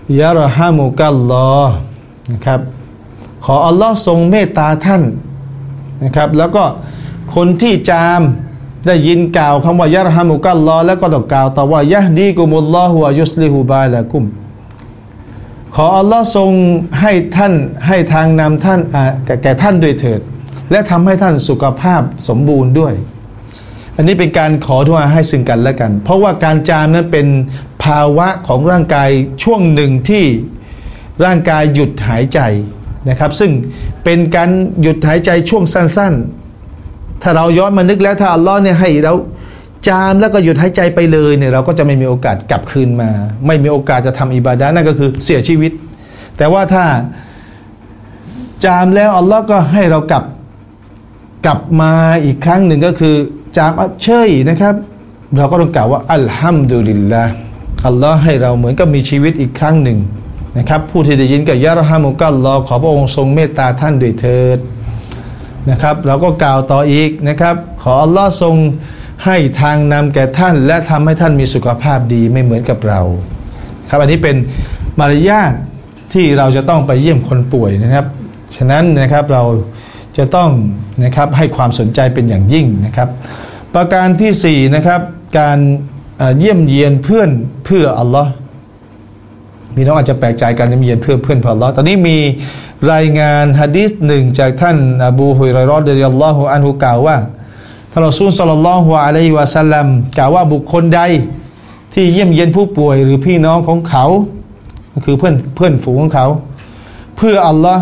ยะรฮามุกัลลอฮ์นะครับขออัลลอฮ์ทรงเมตตาท่านนะครับแล้วก็คนที่จามได้ยินกล่าวคำว่ายะรฮามุกัลลอฮ์แล้วก็ต้องกล่าวต่อว่ายะฮดีกุมุลลอฮุวะยุสลิฮูบาละกุมขออัลลอฮ์ทรงให้ท่านให้ทางนำท่านแก่ท่านด้วยเถิดและทำให้ท่านสุขภาพสมบูรณ์ด้วยอันนี้เป็นการขอดุอาให้ซึ่งกันและกันเพราะว่าการจามนั้นเป็นภาวะของร่างกายช่วงหนึ่งที่ร่างกายหยุดหายใจนะครับซึ่งเป็นการหยุดหายใจช่วงสั้นๆถ้าเราย้อนมานึกแล้วถ้าอัลลอฮ์เนี่ยให้เราจามแล้วก็หยุดหายใจไปเลยเนี่ยเราก็จะไม่มีโอกาสกลับคืนมาไม่มีโอกาสจะทำอิบาดะห์นั่นก็คือเสียชีวิตแต่ว่าถ้าจามแล้วอัลลอฮ์ก็ให้เรากลับมาอีกครั้งหนึ่งก็คือจามเฉยนะครับเราก็ต้องกล่าวว่าอัลฮัมดุลิลลาห์อัลลอฮ์ให้เราเหมือนกับมีชีวิตอีกครั้งหนึ่งนะครับผู้ที่ได้ยินก็ยะรฮามุกัลลอฮ์ขอพระองค์ทรงเมตตาท่านด้วยเถิดนะครับเราก็กล่าวต่ออีกนะครับขออัลลอฮ์ทรงให้ทางนำแก่ท่านและทำให้ท่านมีสุขภาพดีไม่เหมือนกับเราครับอันนี้เป็นมารยาทที่เราจะต้องไปเยี่ยมคนป่วยนะครับฉะนั้นนะครับเราจะต้องนะครับให้ความสนใจเป็นอย่างยิ่งนะครับประการที่4นะครับการเยี่ยมเยียนเพื่อนเพื่ออัลลอฮ์พี่น้องอาจจะแปลกใจการเยี่ยมเยียนเพื่อนเพื่ออัลลอฮ์ตอนนี้มีรายงานหะดีษหนึ่งจากท่านอบูฮุรอยเราะห์รฎิยัลลอฮุอันฮุกล่าวว่าท่านรอซูลศ็อลลัลลอฮุอะลัยฮิวะซัลลัมกล่าวว่าบุคคลใดที่เยี่ยมเยียนผู้ป่วยหรือพี่น้องของเขาก็คือเพื่อนฝูงของเขาเพื่ออัลลอฮ์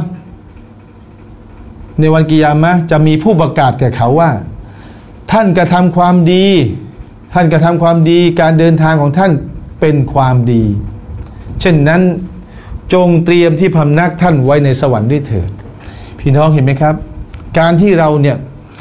ในวันกิยามะห์จะมีผู้ประกาศแก่เขาว่าท่านกระทำความดีท่านกระทำความดีการเดินทางของท่านเป็นความดีเช่นนั้นจงเตรียมที่พำนักท่านไว้ในสวรรค์ด้วยเถิดพี่น้องเห็นไหมครับการที่เราเนี่ย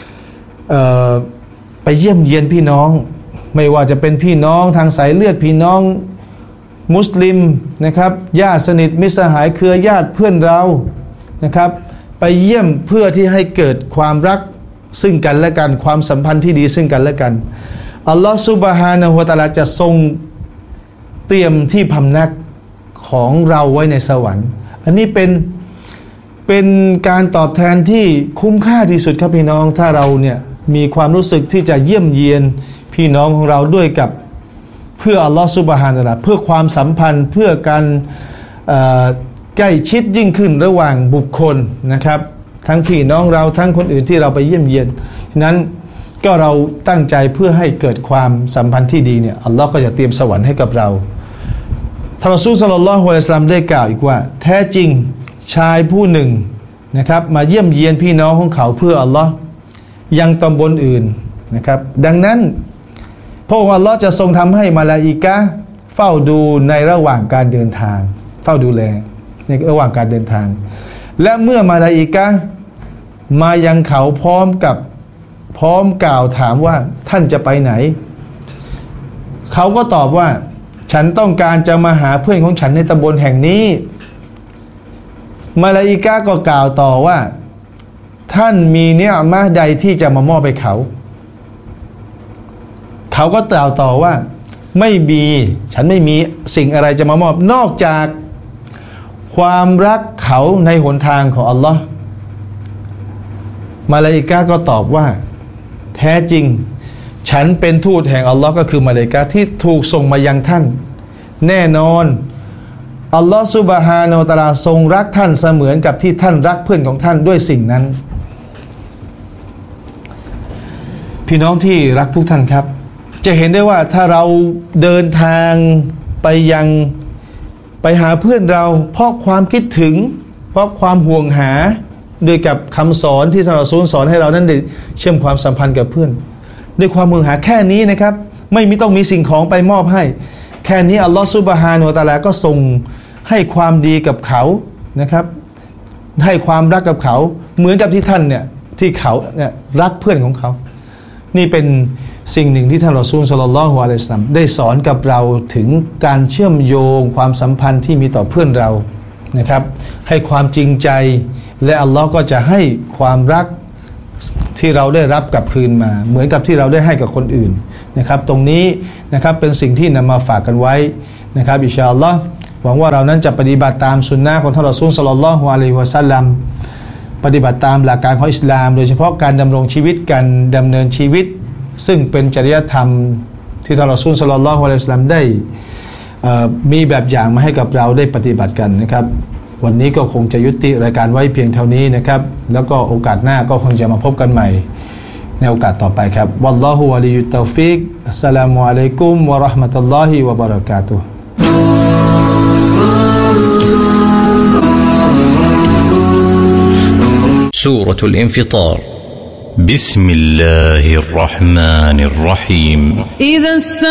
ไปเยี่ยมเยียนพี่น้องไม่ว่าจะเป็นพี่น้องทางสายเลือดพี่น้องมุสลิมนะครับญาติสนิทมิตรสหายเครือญาติเพื่อนเรานะครับไปเยี่ยมเพื่อที่ให้เกิดความรักซึ่งกันและกันความสัมพันธ์ที่ดีซึ่งกันและกันอัลลอฮฺซุบฮานะฮูวะตะอาลาจะทรงเตรียมที่พำนักของเราไว้ในสวรรค์อันนี้เป็นการตอบแทนที่คุ้มค่าที่สุดครับพี่น้องถ้าเราเนี่ยมีความรู้สึกที่จะเยี่ยมเยียนพี่น้องของเราด้วยกับเพื่ออัลลอฮฺซุบฮานะฮูวะตะอาลาเพื่อความสัมพันธ์เพื่อการใกล้ชิดยิ่งขึ้นระหว่างบุคคลนะครับทั้งพี่น้องเราทั้งคนอื่นที่เราไปเยี่ยมเยียนนั้นก็เราตั้งใจเพื่อให้เกิดความสัมพันธ์ที่ดีเนี่ยอัลลอฮ์ก็จะเตรียมสวรรค์ให้กับเราท่านรอซูลศ็อลลัลลอฮุอะลัยฮิวะซัลลัมได้กล่าวอีกว่าแท้จริงชายผู้หนึ่งนะครับมาเยี่ยมเยียนพี่น้องของเขาเพื่ออัลลอฮ์ยังตำบลอื่นนะครับดังนั้นพระองค์อัลลอฮ์จะทรงทำให้มลาอิกะฮ์เฝ้าดูในระหว่างการเดินทางเฝ้าดูแลในระหว่างการเดินทางและเมื่อมลาอิกะฮ์มายังเขาพร้อมกล่าวถามว่าท่านจะไปไหนเขาก็ตอบว่าฉันต้องการจะมาหาเพื่อนของฉันในตำบลแห่งนี้มลาอิกะฮ์ก็กล่าวต่อว่าท่านมีเนียมะห์ใดที่จะมามอบให้เขาก็กล่าวต่อว่าไม่มีฉันไม่มีสิ่งอะไรจะมามอบนอกจากความรักเขาในหนทางของอัลลอฮ์มลาอิกะฮ์ก็ตอบว่าแท้จริงฉันเป็นทูตแห่งอัลลอฮ์ก็คือมลาอิกะฮ์ที่ถูกส่งมายังท่านแน่นอนอัลลอฮ์ซุบฮานะฮูวะตะอาลาทรงรักท่านเสมือนกับที่ท่านรักเพื่อนของท่านด้วยสิ่งนั้นพี่น้องที่รักทุกท่านครับจะเห็นได้ว่าถ้าเราเดินทางไปหาเพื่อนเราเพราะความคิดถึงเพราะความห่วงหาด้วยกับคำสอนที่ท่านรอซูลสอนให้เรานั้นได้เชื่อมความสัมพันธ์กับเพื่อนด้วยความห่วงหาแค่นี้นะครับไม่ต้องมีสิ่งของไปมอบให้แค่นี้อัลลอฮฺซุบฮานะฮูวะตะอาลาก็ทรงให้ความดีกับเขานะครับให้ความรักกับเขาเหมือนกับที่ท่านเนี่ยที่เขาเนี่ยรักเพื่อนของเขานี่เป็นสิ่งหนึ่งที่ท่านรอซูลศ็อลลัลลอฮุอะลัยฮิวะซัลลัมได้สอนกับเราถึงการเชื่อมโยงความสัมพันธ์ที่มีต่อเพื่อนเรานะครับให้ความจริงใจและอัลลอฮ์ก็จะให้ความรักที่เราได้รับกลับคืนมาเหมือนกับที่เราได้ให้กับคนอื่นนะครับตรงนี้นะครับเป็นสิ่งที่นำมาฝากกันไว้นะครับอินชาอัลลอฮ์หวังว่าเรานั้นจะปฏิบัติตามสุนนะของท่านรอซูลศ็อลลัลลอฮุอะลัยฮิวะซัลลัมปฏิบัติตามหลักการของอิสลามโดยเฉพาะการดำรงชีวิตการดำเนินชีวิตซึ่งเป็นจริยธรรมที่ท่านรอซูลศ็อลลัลลอฮุอะลัยฮิวะซัลลัมได้มีแบบอย่างมาให้กับเราได้ปฏิบัติกันนะครับวันนี้ก็คงจะยุติรายการไว้เพียงเท่านี้นะครับแล้วก็โอกาสหน้าก็คงจะมาพบกันใหม่ในโอกาสต่อไปครับวัลลอฮุวะลียุตตอฟิกอัสสลามุอะลัยกุมวะเราะห์มะตุลลอฮิวะบะเราะกาตุฮ์ سورة الانفطار بسم الله الرحمن الرحيم إذا